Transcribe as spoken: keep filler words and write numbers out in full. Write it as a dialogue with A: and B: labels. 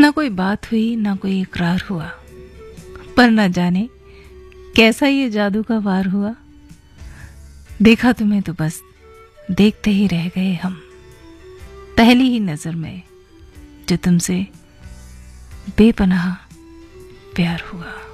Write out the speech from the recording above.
A: ना कोई बात हुई ना कोई इकरार हुआ, पर न जाने कैसा ये जादू का वार हुआ। देखा तुम्हें तो बस देखते ही रह गए हम, पहली ही नजर में जो तुमसे बेपनाह प्यार हुआ।